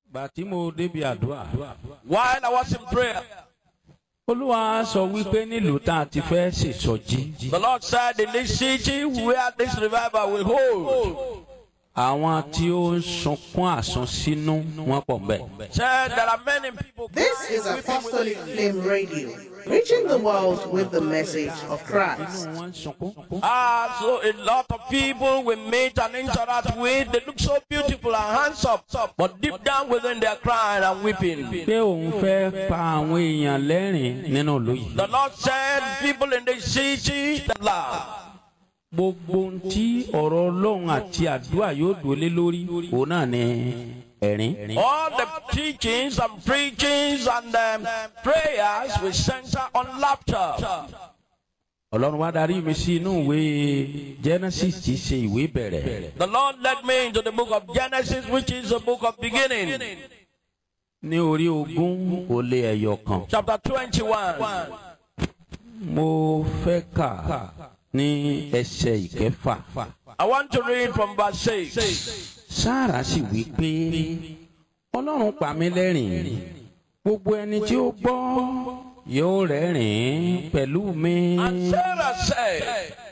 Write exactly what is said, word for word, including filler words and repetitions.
While I was in prayer, Olúwa sọ wípé nílùú tá a ti fẹ́ ṣèsọjí. the Lord said, in this city where this revival will hold, àwọn tí ó ń sunkún àsunsínú wọ́n pọ̀ ńbẹ̀. said there are many people. This is Apostolic Flame Radio, reaching the world with the message of Christ. Wọ́n ń sunkún. Ah, so a lot of people we meet and interact with, they look so beautiful and handsome, but deep down within they're crying and weeping. Pé òun fẹ́ pa àwọn èèyàn lẹ́rìn nínú ìlú yìí. The Lord said, people in the city that laugh. Gbogbo ohun tí ọ̀rọ̀ Ọlọ́run àti àdúrà yóò dúró lé lórí òun náà ni ẹ̀rín. All the teachings and preachings and um, prayers will center on laughter. Ọlọ́run wá darí mi sí inú ìwé Genesis tí í ṣe ìwé bẹ̀rẹ̀. The Lord led me into the book of Genesis, which is the book of beginning. Ní orí ogún ó lé ẹyọ kan. Chapter twenty-one. Mo fẹ́ kà ní ẹsẹ̀ ìkẹfà. I want to read from verse six. Sáárà sì wí pé Ọlọ́run pa mí lẹ́rìn, gbogbo ẹni tí ó gbọ́ yóò rẹ́rìn pẹ̀lú mi. And Sarah said,